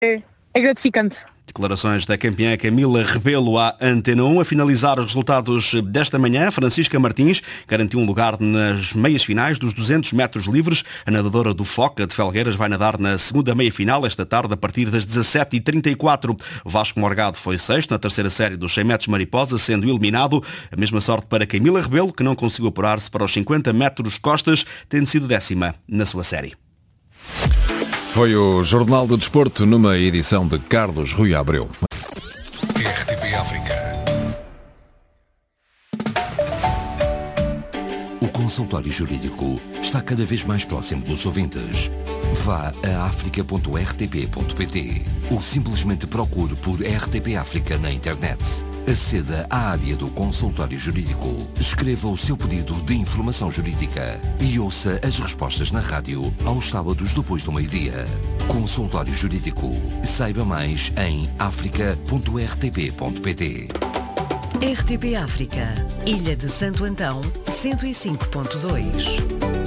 é gratificante. Declarações da campeã Camila Rebelo à Antena 1. A finalizar os resultados desta manhã, Francisca Martins garantiu um lugar nas meias finais dos 200 metros livres. A nadadora do Foca de Felgueiras vai nadar na segunda meia-final esta tarde a partir das 17h34. Vasco Morgado foi sexto na terceira série dos 100 metros mariposa, sendo eliminado. A mesma sorte para Camila Rebelo, que não conseguiu apurar-se para os 50 metros costas, tendo sido 10ª na sua série. Foi o Jornal do Desporto numa edição de Carlos Rui Abreu. RTP África. O consultório jurídico está cada vez mais próximo dos ouvintes. Vá a africa.rtp.pt ou simplesmente procure por RTP África na internet. Aceda à área do consultório jurídico, escreva o seu pedido de informação jurídica e ouça as respostas na rádio aos sábados depois do meio-dia. Consultório Jurídico. Saiba mais em africa.rtp.pt. RTP África, Ilha de Santo Antão, 105.2.